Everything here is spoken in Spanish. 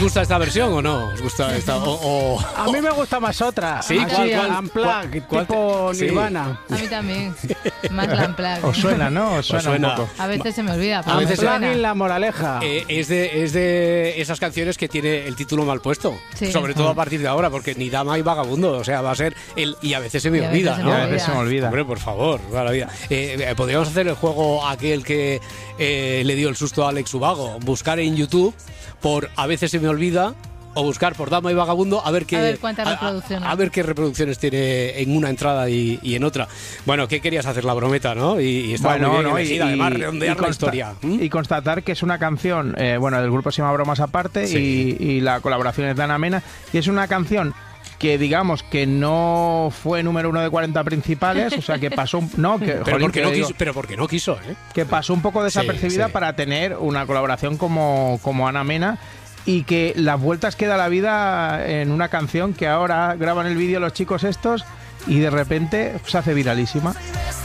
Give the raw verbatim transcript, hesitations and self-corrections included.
gusta esta versión o no? ¿Os gusta esta? O, o... A mí me gusta más otra. ¿Sí? Así, ¿Cuál, cuál, Unplugged, cuál, tipo sí. Nirvana. A mí también. Más la Unplugged. Os suena, ¿no? Os suena, Os suena. un poco. A veces se me olvida, pero A veces- me suena. Unplugged, la moraleja. Eh, es, de, es de esas canciones que tiene el título mal puesto. Sí. Sobre todo a partir de ahora, porque ni dama y vagabundo. O sea, va a ser el y a veces se me Y a olvida, veces se ¿no? me Y a veces se me olvida. Hombre, por favor, va la vida. Eh, eh, podríamos hacer el juego aquel que eh, le dio el susto a Alex Ubago. Buscar en YouTube por A veces se me olvida o buscar por Dama y Vagabundo a ver qué A ver cuántas reproducciones. A, a ver qué reproducciones tiene en una entrada y, y en otra. Bueno, ¿qué querías hacer la brometa, no? Y, y estaba muy bien ¿no? elegida, además redondear la consta- historia. ¿Mm? y constatar que es una canción, eh, bueno, del grupo se llama Bromas Aparte, Sí. y, y la colaboración es de Ana Mena, y es una canción que digamos que no fue número uno de cuarenta principales, o sea que pasó un, no, que, Pero jolín, porque que no digo, quiso, pero porque no quiso, ¿eh? que pasó un poco desapercibida sí. para tener una colaboración como, como Ana Mena, y que las vueltas que da la vida en una canción que ahora graban el vídeo los chicos estos y de repente se hace viralísima.